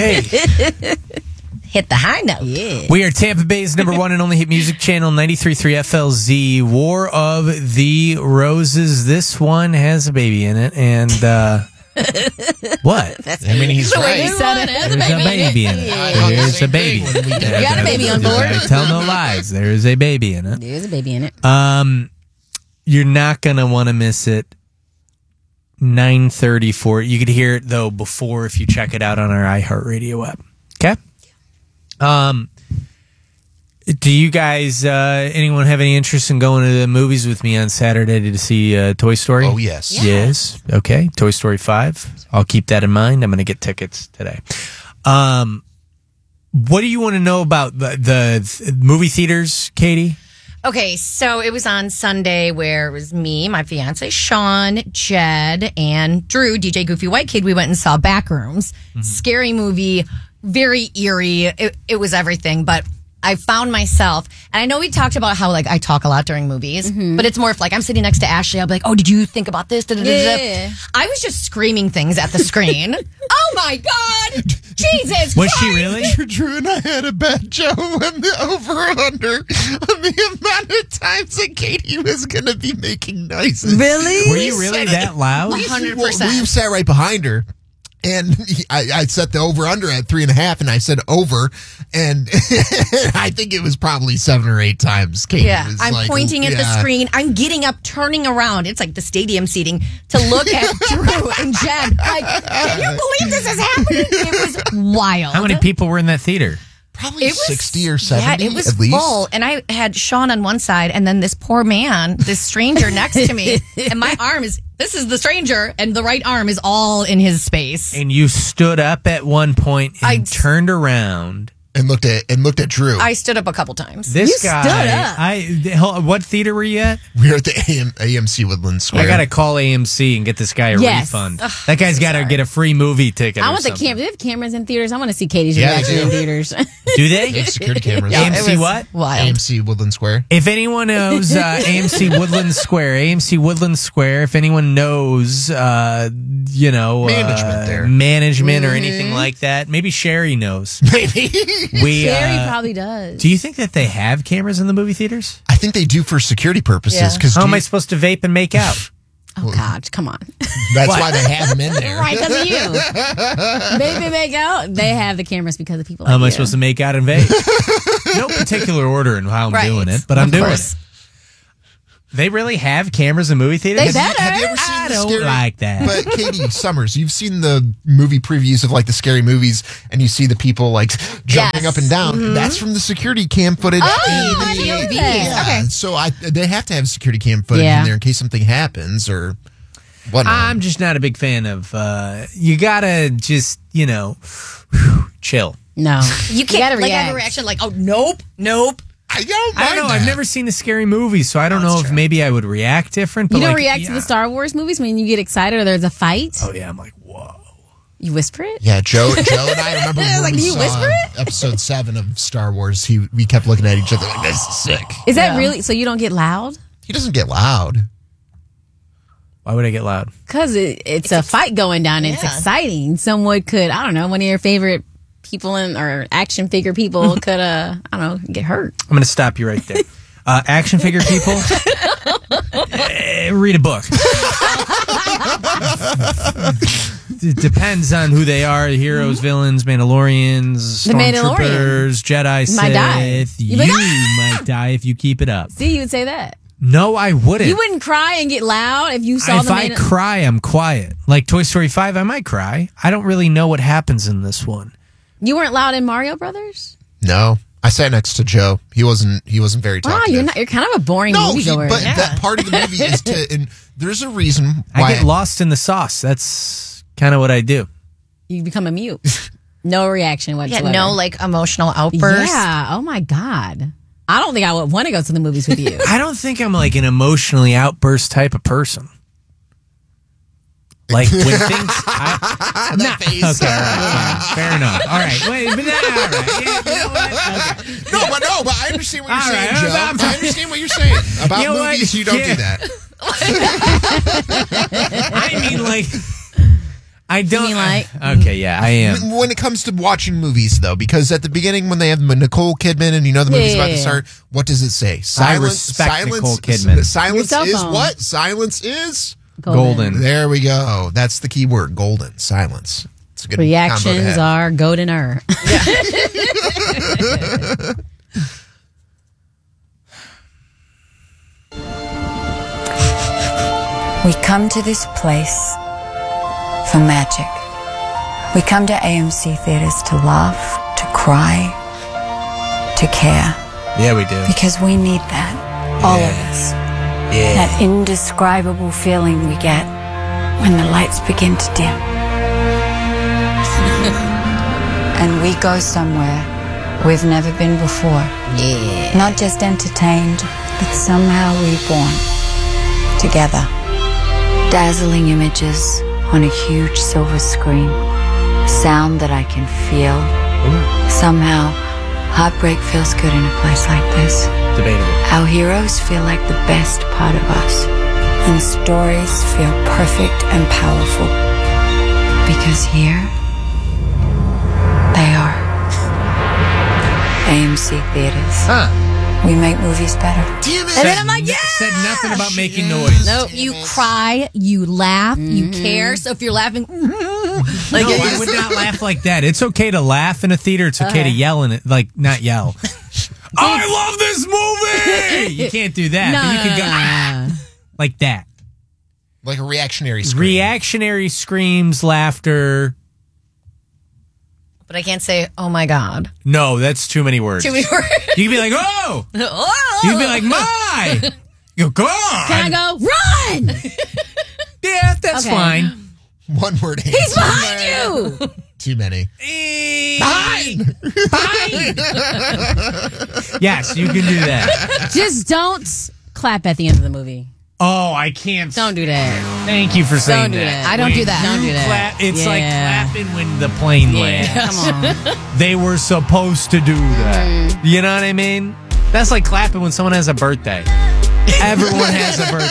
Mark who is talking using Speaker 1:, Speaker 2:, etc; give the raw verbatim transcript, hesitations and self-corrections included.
Speaker 1: Okay.
Speaker 2: Hit the high note.
Speaker 3: Yeah.
Speaker 1: We are Tampa Bay's number one and only hit music channel, ninety-three point three F L Z. War of the Roses. This one has a baby in it. And, uh, what?
Speaker 2: That's
Speaker 4: I mean, he's
Speaker 2: the way
Speaker 4: right.
Speaker 2: you said it.
Speaker 1: There's a baby in it.
Speaker 4: Yeah.
Speaker 1: There's a baby.
Speaker 4: You
Speaker 2: got a baby on board.
Speaker 1: I tell no lies. There is a baby in it.
Speaker 3: There's a baby in it.
Speaker 1: Um, you're not going to want to miss it. nine thirty-four. You could hear it, though, before if you check it out on our iHeartRadio app. Okay? Um, do you guys, uh, anyone have any interest in going to the movies with me on Saturday to see uh, Toy Story?
Speaker 4: Oh, yes.
Speaker 2: Yeah.
Speaker 1: Yes. Okay. Toy Story five. I'll keep that in mind. I'm going to get tickets today. Um, what do you want to know about the, the movie theaters, Katie?
Speaker 2: Okay, so it was on Sunday where it was me, my fiance Sean, Jed, and Drew, D J Goofy White Kid. We went and saw Backrooms. Mm-hmm. Scary movie, very eerie. It, it was everything, but I found myself, and I know we talked about how like I talk a lot during movies, mm-hmm. but it's more if like I'm sitting next to Ashley, I'll be like, "Oh, did you think about this?"
Speaker 3: Yeah.
Speaker 2: I was just screaming things at the screen. Oh my god, Jesus!
Speaker 1: Was
Speaker 2: Christ.
Speaker 1: she really?
Speaker 4: Drew and I had a bet, Joe, on the over-under on the amount of times that Katie was going to be making noises.
Speaker 3: Really?
Speaker 1: Were you really that loud?
Speaker 2: one hundred percent.
Speaker 4: Well, we sat right behind her. And he, I, I set the over under at three and a half, and I said over, and I think it was probably seven or eight times. Katie
Speaker 2: Yeah,
Speaker 4: was
Speaker 2: I'm
Speaker 4: like,
Speaker 2: pointing at
Speaker 4: yeah.
Speaker 2: the screen. I'm getting up, turning around. It's like the stadium seating to look at Drew and Jen. Like, can you believe this is happening? It was wild.
Speaker 1: How many people were in that theater?
Speaker 4: Probably
Speaker 2: It was
Speaker 4: sixty or seventy.
Speaker 2: Yeah, it was
Speaker 4: at least.
Speaker 2: full. And I had Sean on one side, and then this poor man, this stranger next to me, and my arm is. This is the stranger, and the right arm is all in his space.
Speaker 1: And you stood up at one point and
Speaker 2: I-
Speaker 1: turned around.
Speaker 4: and looked at and looked at Drew.
Speaker 2: I stood up a couple times.
Speaker 1: This
Speaker 3: You
Speaker 1: guy.
Speaker 3: stood up.
Speaker 1: I. hold- What theater were you at?
Speaker 4: we were at the A M, A M C Woodland Square.
Speaker 1: I gotta call A M C and get this guy a
Speaker 3: Yes.
Speaker 1: refund. that guy's got to
Speaker 2: sorry.
Speaker 1: get a free movie ticket.
Speaker 3: I
Speaker 1: or
Speaker 3: want the
Speaker 1: something.
Speaker 3: cam. Do they have cameras in theaters? I want to see Katie's
Speaker 4: Yeah, they
Speaker 3: reaction
Speaker 4: do.
Speaker 3: in theaters.
Speaker 1: Do they?
Speaker 4: They have security cameras.
Speaker 1: A M C
Speaker 2: it was
Speaker 1: what?
Speaker 2: Wild.
Speaker 4: A M C Woodland Square.
Speaker 1: If anyone knows uh, A M C Woodland Square, A M C Woodland Square. If anyone knows, uh, you know,
Speaker 4: Management
Speaker 1: uh,
Speaker 4: there.
Speaker 1: management or anything like that, maybe Sherry knows.
Speaker 4: Maybe.
Speaker 1: We.
Speaker 3: Sherry
Speaker 1: uh,
Speaker 3: probably does.
Speaker 1: do you think that they have cameras in the movie theaters?
Speaker 4: I think they do for security purposes.
Speaker 2: Yeah.
Speaker 4: Because
Speaker 1: How am I supposed to vape and make out?
Speaker 3: Oh God, come on.
Speaker 4: that's why they have them in there.
Speaker 3: Right, because of you. Baby make out. They have the cameras because of people like
Speaker 1: How am I
Speaker 3: you.
Speaker 1: supposed to make out and vape? No particular order in how I'm
Speaker 2: Right.
Speaker 1: doing it, but I'm
Speaker 2: Of
Speaker 1: doing
Speaker 2: course.
Speaker 1: it. They really have cameras in movie theaters?
Speaker 3: They
Speaker 4: Have you-
Speaker 3: better.
Speaker 4: Have you ever seen
Speaker 1: I
Speaker 4: the
Speaker 1: don't
Speaker 4: scary?
Speaker 1: like that.
Speaker 4: But Katie Summers, you've seen the movie previews of like the scary movies, and you see the people like jumping
Speaker 2: Yes.
Speaker 4: up and down. That's from the security cam footage.
Speaker 3: Oh,
Speaker 4: in
Speaker 3: I
Speaker 4: the-
Speaker 3: didn't know
Speaker 2: that.
Speaker 4: Yeah.
Speaker 2: Okay.
Speaker 4: So I they have to have security cam footage
Speaker 3: Yeah.
Speaker 4: in there in case something happens or whatnot.
Speaker 1: I'm just not a big fan of, uh, you gotta just, you know, whew, chill.
Speaker 3: No.
Speaker 2: You
Speaker 3: gotta
Speaker 2: can't like
Speaker 3: react.
Speaker 2: have a reaction like, oh nope, nope.
Speaker 4: I don't.
Speaker 1: I don't
Speaker 4: mind
Speaker 1: know.
Speaker 4: that.
Speaker 1: I've never seen a scary movie, so I don't
Speaker 2: No,
Speaker 1: know
Speaker 2: it's
Speaker 1: if
Speaker 2: true.
Speaker 1: maybe I would react different. But
Speaker 3: You don't
Speaker 1: like,
Speaker 3: react to
Speaker 1: yeah.
Speaker 3: the Star Wars movies when you get excited or there's a fight?
Speaker 1: Oh, yeah. I'm like, whoa.
Speaker 3: You whisper it?
Speaker 4: Yeah, Joe. Joe and I remember when
Speaker 3: Like,
Speaker 4: we
Speaker 3: do you
Speaker 4: saw
Speaker 3: whisper it?
Speaker 4: episode seven of Star Wars. He we kept looking at each other like, "This is sick."
Speaker 3: Is that
Speaker 2: Yeah.
Speaker 3: really so you don't get loud?
Speaker 4: He doesn't get loud.
Speaker 1: Why would I get loud?
Speaker 3: Because it, it's, a fight going down. It's
Speaker 2: Yeah.
Speaker 3: exciting. Someone could, I don't know, one of your favorite people in or action figure people could, uh, I don't know, get hurt.
Speaker 1: I'm going to stop you right there. Uh, action figure people, eh, read a book. It depends on who they are: heroes, villains, Mandalorians,
Speaker 3: The Mandalorian.
Speaker 1: stormtroopers, Jedi,
Speaker 3: You might die.
Speaker 1: Sith.
Speaker 3: You
Speaker 1: You
Speaker 3: might-
Speaker 1: might die if you keep it up.
Speaker 3: See, you would say that.
Speaker 1: No, I wouldn't.
Speaker 3: You wouldn't cry and get loud if you saw
Speaker 1: if
Speaker 3: the
Speaker 1: I
Speaker 3: man-
Speaker 1: cry, I'm quiet. Like Toy Story five, I might cry. I don't really know what happens in this one.
Speaker 3: You weren't loud in Mario Brothers?
Speaker 4: No, I sat next to Joe. He wasn't. He wasn't very
Speaker 3: Wow,
Speaker 4: talkative.
Speaker 3: you're not. You're kind of a boring
Speaker 4: No, he,
Speaker 3: moviegoer.
Speaker 4: but
Speaker 2: Yeah.
Speaker 4: that part of the movie is to. And there's a reason
Speaker 1: I
Speaker 4: why.
Speaker 1: get lost in the sauce. That's kind of what I do.
Speaker 3: You become a mute. No reaction
Speaker 2: Yeah,
Speaker 3: whatsoever.
Speaker 2: no like emotional outburst.
Speaker 3: Yeah. Oh my God. I don't think I would want to go to the movies with you.
Speaker 1: I don't think I'm like an emotionally outburst type of person. Like when things. I,
Speaker 4: that face.
Speaker 1: Okay, all right, fine, fair enough. All right, wait, but nah, all right. Yeah, you know what? Okay.
Speaker 4: No, but no, but I understand what you're
Speaker 1: All
Speaker 4: saying,
Speaker 1: right,
Speaker 4: Joe.
Speaker 1: I'm-
Speaker 4: I understand what you're saying about
Speaker 1: You know what?
Speaker 4: movies. You don't
Speaker 1: Yeah.
Speaker 4: do that.
Speaker 1: I mean, like, I don't
Speaker 3: mean like-
Speaker 1: Okay, yeah, I am.
Speaker 4: When it comes to watching movies, though, because at the beginning when they have Nicole Kidman and you know the movie's
Speaker 3: Yeah,
Speaker 4: about to
Speaker 3: yeah,
Speaker 4: start, what does it say? Silence.
Speaker 1: respect
Speaker 4: silence,
Speaker 1: Nicole Kidman.
Speaker 4: s- Silence
Speaker 3: Your cell
Speaker 4: is
Speaker 3: phone.
Speaker 4: what? Silence is.
Speaker 1: Golden.
Speaker 4: There we go. That's the key word. Golden. Silence. It's a good combo to
Speaker 3: Reactions
Speaker 4: have.
Speaker 3: are goldener.
Speaker 5: We come to this place for magic. We come to A M C theaters to laugh, to cry, to care.
Speaker 1: Yeah, we do.
Speaker 5: Because we need that. All of us.
Speaker 1: Yeah.
Speaker 5: That indescribable feeling we get when the lights begin to dim. And we go somewhere we've never been before.
Speaker 3: Yeah.
Speaker 5: Not just entertained, but somehow reborn. Together. Dazzling images on a huge silver screen. Sound that I can feel. Somehow, heartbreak feels good in a place like this.
Speaker 1: Debatable.
Speaker 5: Our heroes feel like the best part of us. And stories feel perfect and powerful. Because here, they are. A M C Theaters.
Speaker 1: Huh.
Speaker 5: We make movies better.
Speaker 4: Damn it.
Speaker 3: And then I'm like, yeah.
Speaker 1: Said nothing about making noise.
Speaker 2: Nope. You cry, you laugh, you
Speaker 3: Mm-hmm.
Speaker 2: care. So if you're laughing, like
Speaker 1: No, I would not laugh like that. It's okay to laugh in a theater. It's okay to yell in it. Like, not yell. I love this movie! You can't do that. but you can go, "Ah," like that.
Speaker 4: Like a reactionary scream.
Speaker 1: Reactionary screams, laughter.
Speaker 2: but I can't say, oh my God.
Speaker 1: No, that's too many words.
Speaker 2: Too many words.
Speaker 1: You can be like, oh!
Speaker 2: Oh.
Speaker 1: You can be like, my! You go, go on!
Speaker 3: Can I go, run?
Speaker 1: Yeah, that's
Speaker 3: Okay.
Speaker 1: fine.
Speaker 4: One word answer.
Speaker 3: He's behind you.
Speaker 4: Too many.
Speaker 1: Fine! Fine! Yes, you can do that.
Speaker 3: Just don't clap at the end of the movie.
Speaker 1: Oh, I can't.
Speaker 3: Don't do that.
Speaker 1: Thank you for saying
Speaker 3: Don't do
Speaker 1: that.
Speaker 3: that.
Speaker 2: I don't
Speaker 1: When
Speaker 2: do that.
Speaker 3: Don't do
Speaker 1: you
Speaker 3: that.
Speaker 1: clap- it's like
Speaker 3: Yeah.
Speaker 1: clapping when the plane lands.
Speaker 3: Yeah, come on.
Speaker 1: They were supposed to do that. You know what I mean? That's like clapping when someone has a birthday. Everyone has a birthday.